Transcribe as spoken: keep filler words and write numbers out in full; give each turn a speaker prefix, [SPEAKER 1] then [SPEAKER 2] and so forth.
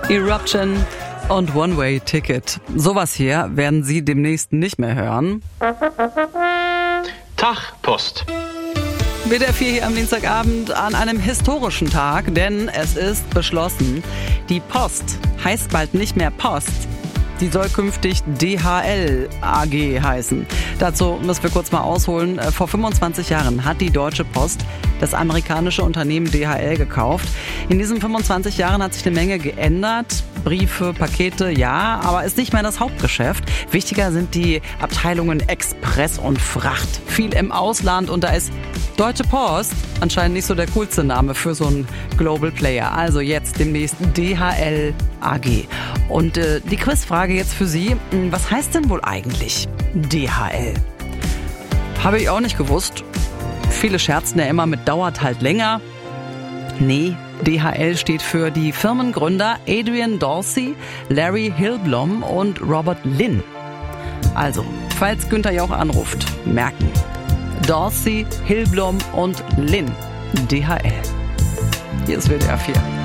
[SPEAKER 1] Eruption und One-Way-Ticket. Sowas hier werden Sie demnächst nicht mehr hören.
[SPEAKER 2] Tag, Post.
[SPEAKER 1] W D R vier hier am Dienstagabend an einem historischen Tag, denn es ist beschlossen, die Post heißt bald nicht mehr Post. Die soll künftig D H L A G heißen. Dazu müssen wir kurz mal ausholen. Vor fünfundzwanzig Jahren hat die Deutsche Post das amerikanische Unternehmen D H L gekauft. In diesen fünfundzwanzig Jahren hat sich eine Menge geändert. Briefe, Pakete, ja, aber ist nicht mehr das Hauptgeschäft. Wichtiger sind die Abteilungen Express und Fracht. Viel im Ausland und da ist Deutsche Post anscheinend nicht so der coolste Name für so einen Global Player. Also jetzt demnächst D H L A G. Und äh, die Quizfrage jetzt für Sie, was heißt denn wohl eigentlich D H L? Habe ich auch nicht gewusst. Viele scherzen ja immer mit dauert halt länger. Nee, D H L steht für die Firmengründer Adrian Dorsey, Larry Hillblom und Robert Lynn. Also, falls Günther Jauch anruft, merken. Dorsey, Hillblom und Lynn. D H L. Hier ist W D R vier.